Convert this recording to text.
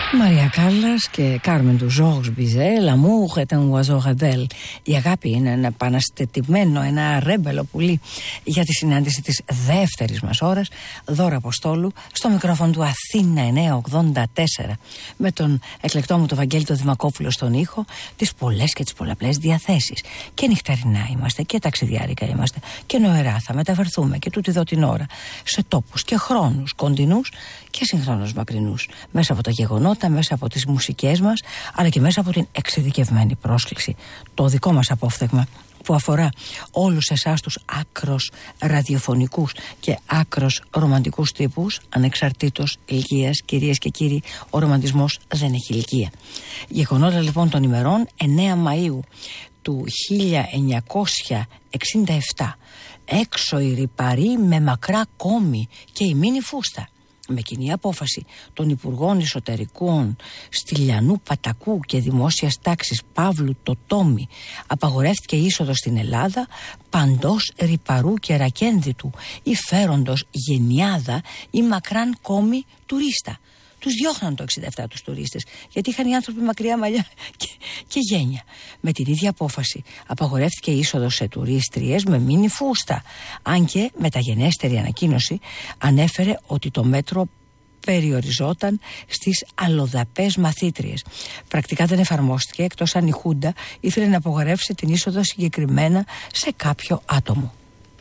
Μαρία Κάλλας και Κάρμεν του Ζόρζ Μπιζέ, L'amour est un oiseau rebelle. Η αγάπη είναι ένα επαναστατημένο, ένα ρέμπελο πουλί. Για τη συνάντηση της δεύτερης μας ώρας, Δώρα Αποστόλου, στο μικρόφωνο του Αθήνα 984, με τον εκλεκτό μου το Βαγγέλη το Δημακόπουλο στον ήχο, τις πολλές και τις πολλαπλές διαθέσεις. Και νυχταρινά είμαστε και ταξιδιάρικα είμαστε και νοερά θα μεταφερθούμε και τούτη εδώ την ώρα σε τόπους και χρόνους κοντινούς και συγχρόνως μακρινούς, μέσα από τα γεγονότα, μέσα από τις μουσικές μας, αλλά και μέσα από την εξειδικευμένη πρόσκληση, το δικό μας απόφθεγμα που αφορά όλους εσάς τους άκρος ραδιοφωνικούς και άκρος ρομαντικούς τύπους, ανεξαρτήτως ηλικίας. Κυρίες και κύριοι, ο ρομαντισμός δεν έχει ηλικία. Γεγονότα λοιπόν των ημερών 9 Μαΐου του 1967. Έξω η ρυπαρή με μακρά κόμη και η μίνι φούστα. Με κοινή απόφαση των Υπουργών Εσωτερικών Στυλιανού Πατακού και Δημόσιας Τάξης Παύλου Τοτόμη, απαγορεύτηκε η είσοδος στην Ελλάδα παντός ρυπαρού και ρακένδυτου ή φέροντος γενιάδα ή μακράν κόμη τουρίστα. Τους διώχναν το 67 τους τουρίστες, γιατί είχαν οι άνθρωποι μακριά μαλλιά και γένια. Με την ίδια απόφαση απαγορεύτηκε η είσοδος σε τουρίστριες με μίνι φούστα. Αν και μεταγενέστερη ανακοίνωση ανέφερε ότι το μέτρο περιοριζόταν στις αλλοδαπές μαθήτριες. Πρακτικά δεν εφαρμόστηκε, εκτός αν η Χούντα ήθελε να απογορεύσει την είσοδο συγκεκριμένα σε κάποιο άτομο.